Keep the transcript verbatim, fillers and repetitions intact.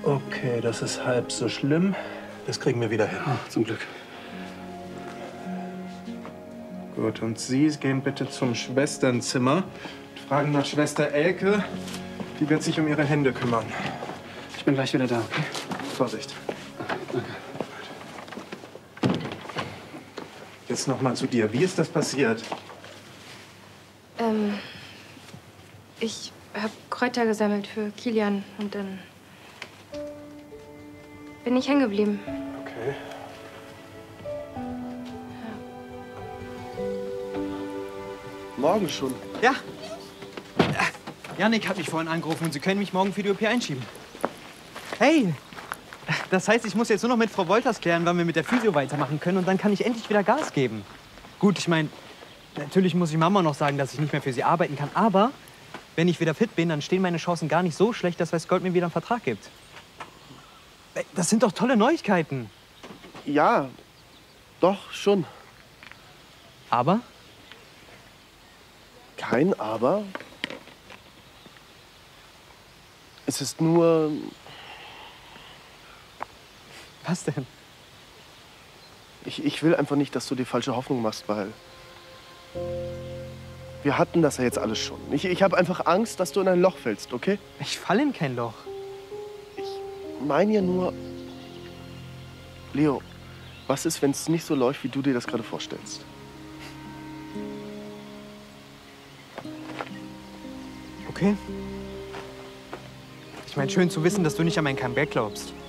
Okay, das ist halb so schlimm. Das kriegen wir wieder hin. Oh, zum Glück. Gut, und Sie gehen bitte zum Schwesternzimmer und fragen nach Schwester Elke. Die wird sich um Ihre Hände kümmern. Ich bin gleich wieder da, okay? Vorsicht. Danke. Jetzt noch mal zu dir. Wie ist das passiert? Ähm, ich habe Kräuter gesammelt für Kilian und dann bin ich hängen geblieben. Okay. Morgen schon. Ja. Jannik hat mich vorhin angerufen und Sie können mich morgen für die O P einschieben. Hey, das heißt, ich muss jetzt nur noch mit Frau Wolters klären, wann wir mit der Physio weitermachen können und dann kann ich endlich wieder Gas geben. Gut, ich meine, natürlich muss ich Mama noch sagen, dass ich nicht mehr für sie arbeiten kann, aber wenn ich wieder fit bin, dann stehen meine Chancen gar nicht so schlecht, dass Weiß Gold mir wieder einen Vertrag gibt. Das sind doch tolle Neuigkeiten. Ja, doch, schon. Aber? Kein Aber. Es ist nur... Was denn? Ich, ich will einfach nicht, dass du dir falsche Hoffnung machst, weil... Wir hatten das ja jetzt alles schon. Ich, ich habe einfach Angst, dass du in ein Loch fällst, okay? Ich falle in kein Loch. Ich meine ja nur... Leo, was ist, wenn es nicht so läuft, wie du dir das gerade vorstellst? Okay. Ich meine, schön zu wissen, dass du nicht an mein Comeback glaubst.